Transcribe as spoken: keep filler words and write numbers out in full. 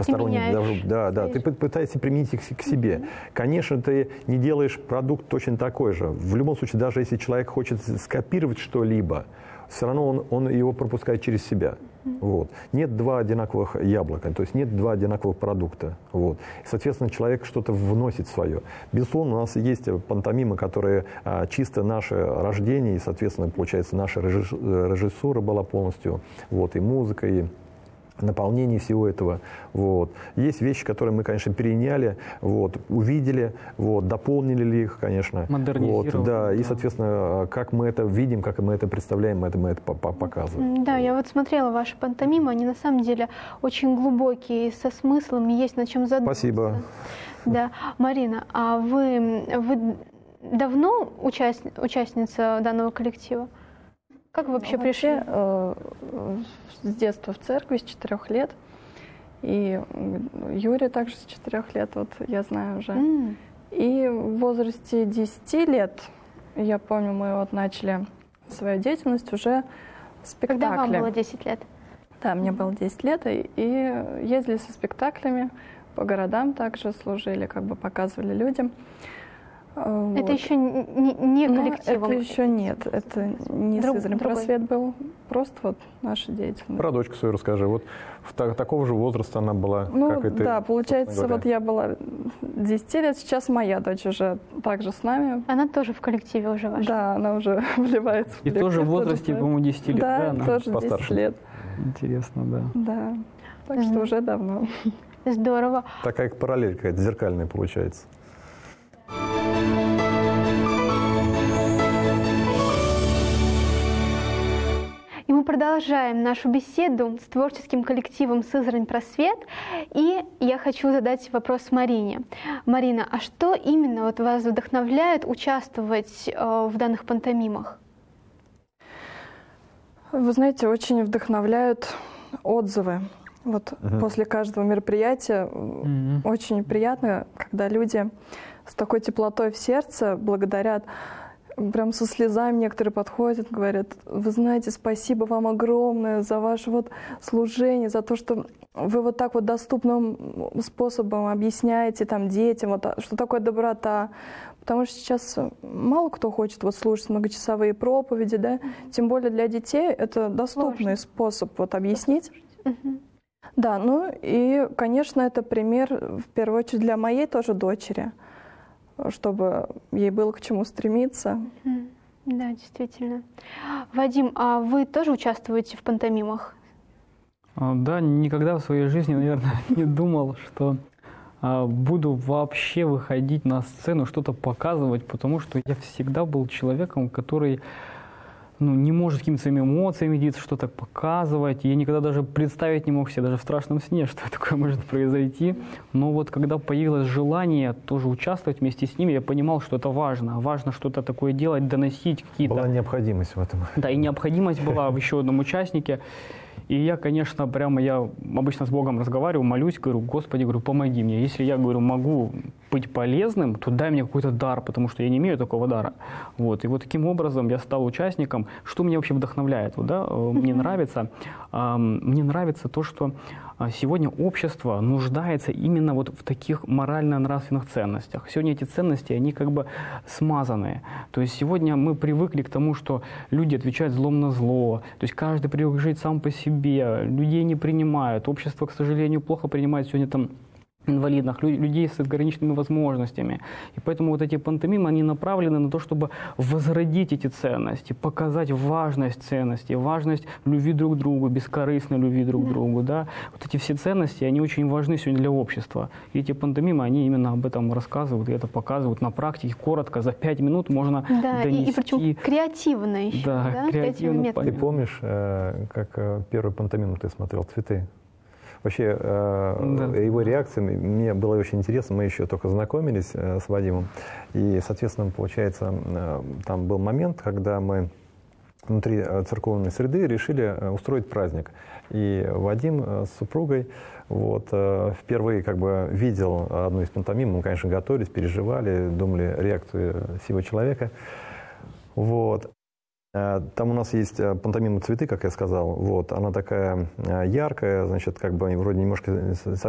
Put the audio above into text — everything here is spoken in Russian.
посторонних, даже, да, да, ты пытаешься применить их к себе. Mm-hmm. Конечно, ты не делаешь продукт точно такой же. В любом случае, даже если человек хочет скопировать что-либо, все равно он, он его пропускает через себя. Mm-hmm. Вот. Нет два одинаковых яблока, то есть нет два одинаковых продукта. Вот. И, соответственно, человек что-то вносит свое. Безусловно, у нас есть пантомимы, которые а, чисто наше рождение, и, соответственно, получается, наша режиссура была полностью, вот, и музыка, и наполнение всего этого. Вот. Есть вещи, которые мы, конечно, переняли, вот, увидели, вот, дополнили ли их, конечно. Модернизировали. Вот, да, и, соответственно, как мы это видим, как мы это представляем, это мы это показываем. Да, я вот смотрела ваши пантомимы, они на самом деле очень глубокие, со смыслом, есть над чем задуматься. Спасибо. Да. Марина, а вы, вы давно участ, участница данного коллектива? Как вы вообще ну, пришли? Вообще, э, с детства в церкви, с четырех лет. И Юрий также с четырех лет, вот я знаю уже. Mm. И в возрасте десяти лет, я помню, мы вот начали свою деятельность уже спектакли. Когда вам было десять лет? Да, мне было десять лет, и, и ездили со спектаклями, по городам также служили, как бы показывали людям. Это вот. еще не, не коллективом? Но это еще нет, это не Друг, Сызрань Просвет был, просто вот наша деятельность. Про дочку свою расскажи, вот в та, такого же возраста она была, ну, как и ты? Да, получается, вот я была десять лет, сейчас моя дочь уже также с нами. Она тоже в коллективе уже ваша? Да, она уже вливается в коллектив. И тоже в возрасте, по-моему, десять лет, да? Да, тоже десять лет. Интересно, да. Да, так mm-hmm. что уже давно. Здорово. Такая параллель какая-то зеркальная получается. И мы продолжаем нашу беседу с творческим коллективом «Сызрань Просвет». И я хочу задать вопрос Марине. Марина, а что именно вот вас вдохновляет участвовать э, в данных пантомимах? Вы знаете, очень вдохновляют отзывы. Вот uh-huh. после каждого мероприятия uh-huh. очень приятно, когда люди с такой теплотой в сердце благодарят. Прям со слезами некоторые подходят, говорят: вы знаете, спасибо вам огромное за ваше вот служение, за то, что вы вот так вот доступным способом объясняете там детям, вот, что такое доброта. Потому что сейчас мало кто хочет вот слушать многочасовые проповеди, да, тем более для детей это доступный Сложно. способ вот объяснить. Uh-huh. Да, ну и, конечно, это пример в первую очередь для моей тоже дочери, чтобы ей было к чему стремиться. Mm, да, действительно. Вадим, а вы тоже участвуете в пантомимах? Да, никогда в своей жизни, наверное, не думал, что буду вообще выходить на сцену, что-то показывать, потому что я всегда был человеком, который ну, не может какими-то своими эмоциями делиться, что-то показывать. Я никогда даже представить не мог себе, даже в страшном сне, что такое может произойти. Но вот когда появилось желание тоже участвовать вместе с ними, я понимал, что это важно. Важно что-то такое делать, доносить какие-то... Была необходимость в этом. Да, и необходимость была в еще одном участнике. И я, конечно, прямо, я обычно с Богом разговариваю, молюсь, говорю: Господи, говорю, помоги мне. Если я, говорю, могу быть полезным, то дай мне какой-то дар, потому что я не имею такого дара. Вот. И вот таким образом я стал участником. Что меня вообще вдохновляет? Вот, да? Мне нравится, мне нравится то, что сегодня общество нуждается именно вот в таких морально-нравственных ценностях. Сегодня эти ценности, они как бы смазанные. То есть сегодня мы привыкли к тому, что люди отвечают злом на зло. То есть каждый привык жить сам по себе. Людей не принимают. Общество, к сожалению, плохо принимает сегодня там инвалидных, людей с ограниченными возможностями. И поэтому вот эти пантомимы, они направлены на то, чтобы возродить эти ценности, показать важность ценностей, важность любви друг к другу, бескорыстной любви друг к другу. Да? Вот эти все ценности, они очень важны сегодня для общества. И эти пантомимы, они именно об этом рассказывают и это показывают на практике. Коротко, за пять минут можно да, донести. И, и причем креативно еще. Да, да? креативно. Ты помнишь, как первую пантомиму ты смотрел «Цветы»? Вообще, э, да. его реакция, мне было очень интересно, мы еще только знакомились э, с Вадимом, и, соответственно, получается, э, там был момент, когда мы внутри церковной среды решили устроить праздник. И Вадим э, с супругой вот, э, впервые как бы видел одну из пантомим, мы, конечно, готовились, переживали, думали реакцию сего человека. Вот. Там у нас есть пантомима «Цветы», как я сказал, вот, она такая яркая, значит, как бы вроде немножко